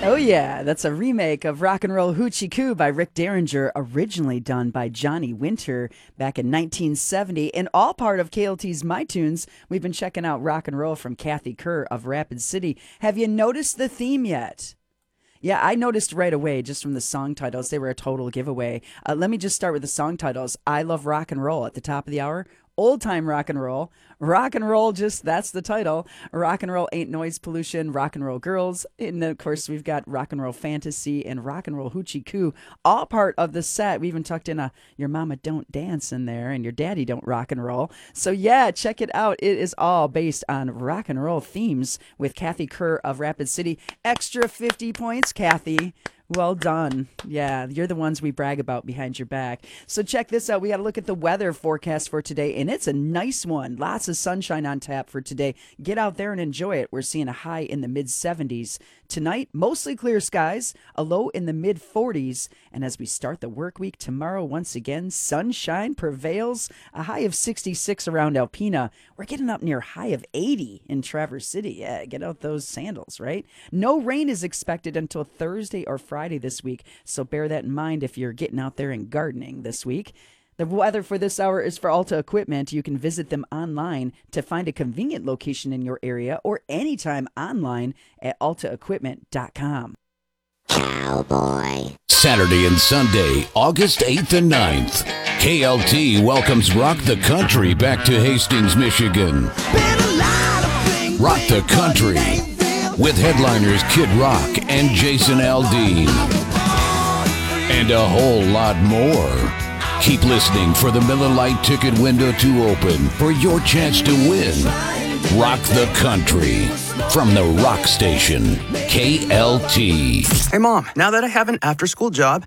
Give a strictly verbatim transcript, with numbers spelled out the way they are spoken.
Oh yeah, that's a remake of Rock and Roll Hoochie Coo by Rick Derringer, originally done by Johnny Winter back in nineteen seventy, and all part of K L T's My Tunes. We've been checking out Rock and Roll from Kathy Kerr of Rapid City. Have you noticed the theme yet? Yeah, I noticed right away just from the song titles. They were a total giveaway. Uh, let me just start with the song titles. I Love Rock and Roll at the top of the hour. Old Time Rock and Roll. Rock and Roll, just that's the title. Rock and Roll Ain't Noise Pollution. Rock and Roll Girls. And of course, we've got Rock and Roll Fantasy and Rock and Roll Hoochie Coo. All part of the set. We even tucked in a Your Mama Don't Dance in there and Your Daddy Don't Rock and Roll. So yeah, check it out. It is all based on rock and roll themes with Kathy Kerr of Rapid City. Extra fifty points, Kathy. Well done. Yeah, you're the ones we brag about behind your back. So check this out. We got to look at the weather forecast for today, and it's a nice one. Lots of sunshine on tap for today. Get out there and enjoy it. We're seeing a high in the mid seventies. Tonight, mostly clear skies, a low in the mid forties. And as we start the work week tomorrow, once again, sunshine prevails. A high of sixty-six around Alpena. We're getting up near high of eighty in Traverse City. Yeah, get out those sandals, right? No rain is expected until Thursday or Friday this week, so bear that in mind if you're getting out there and gardening this week. The weather for this hour is for Alta Equipment. You can visit them online to find a convenient location in your area or anytime online at alta equipment dot com. Cowboy. Saturday and Sunday, August eighth and ninth. K L T welcomes Rock the Country back to Hastings, Michigan. Rock the Country with headliners Kid Rock and Jason Aldean. And a whole lot more. Keep listening for the Miller Lite ticket window to open for your chance to win. Rock the Country from the Rock Station, K L T. Hey, Mom, now that I have an after-school job,